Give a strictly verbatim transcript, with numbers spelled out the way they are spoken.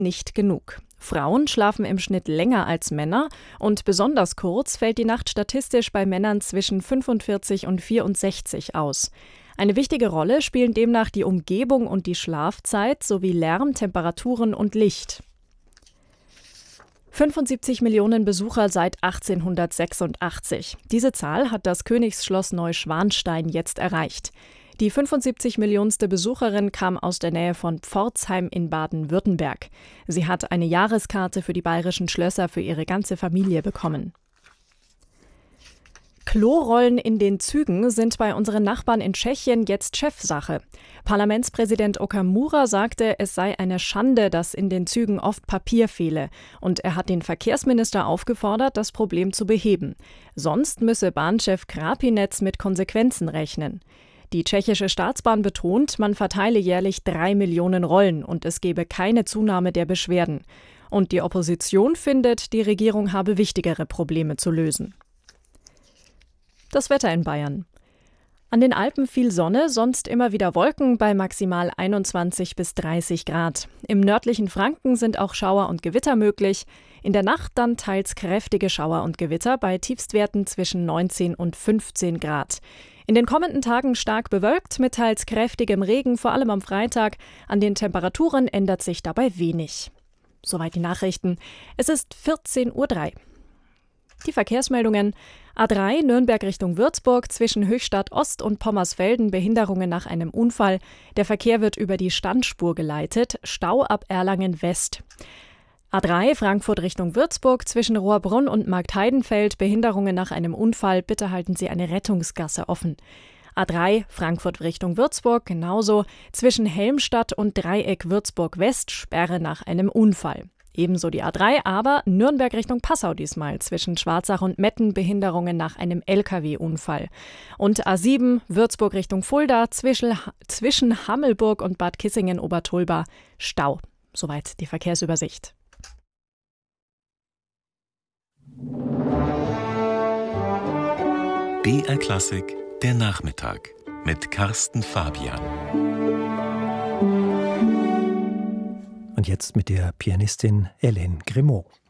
nicht genug. Frauen schlafen im Schnitt länger als Männer und besonders kurz fällt die Nacht statistisch bei Männern zwischen fünfundvierzig und vierundsechzig aus. Eine wichtige Rolle spielen demnach die Umgebung und die Schlafzeit sowie Lärm, Temperaturen und Licht. fünfundsiebzig Millionen Besucher seit achtzehnhundertsechsundachtzig. Diese Zahl hat das Königsschloss Neuschwanstein jetzt erreicht. Die fünfundsiebzig Millionste Besucherin kam aus der Nähe von Pforzheim in Baden-Württemberg. Sie hat eine Jahreskarte für die bayerischen Schlösser für ihre ganze Familie bekommen. Klorollen in den Zügen sind bei unseren Nachbarn in Tschechien jetzt Chefsache. Parlamentspräsident Okamura sagte, es sei eine Schande, dass in den Zügen oft Papier fehle. Und er hat den Verkehrsminister aufgefordert, das Problem zu beheben. Sonst müsse Bahnchef Krapinec mit Konsequenzen rechnen. Die tschechische Staatsbahn betont, man verteile jährlich drei Millionen Rollen und es gebe keine Zunahme der Beschwerden. Und die Opposition findet, die Regierung habe wichtigere Probleme zu lösen. Das Wetter in Bayern. An den Alpen viel Sonne, sonst immer wieder Wolken bei maximal einundzwanzig bis dreißig Grad. Im nördlichen Franken sind auch Schauer und Gewitter möglich. In der Nacht dann teils kräftige Schauer und Gewitter bei Tiefstwerten zwischen neunzehn und fünfzehn Grad. In den kommenden Tagen stark bewölkt mit teils kräftigem Regen, vor allem am Freitag. An den Temperaturen ändert sich dabei wenig. Soweit die Nachrichten. Es ist vierzehn Uhr drei. Die Verkehrsmeldungen. A drei Nürnberg Richtung Würzburg zwischen Höchstadt Ost und Pommersfelden Behinderungen nach einem Unfall. Der Verkehr wird über die Standspur geleitet. Stau ab Erlangen West. A drei Frankfurt Richtung Würzburg zwischen Rohrbrunn und Marktheidenfeld Behinderungen nach einem Unfall. Bitte halten Sie eine Rettungsgasse offen. A drei Frankfurt Richtung Würzburg genauso zwischen Helmstadt und Dreieck Würzburg West Sperre nach einem Unfall. Ebenso die A drei, aber Nürnberg Richtung Passau diesmal zwischen Schwarzach und Metten Behinderungen nach einem L K W-Unfall. Und A sieben Würzburg Richtung Fulda zwischen, zwischen Hammelburg und Bad Kissingen-Obertulba Stau. Soweit die Verkehrsübersicht. B R Klassik, der Nachmittag mit Carsten Fabian. Und jetzt mit der Pianistin Hélène Grimaud.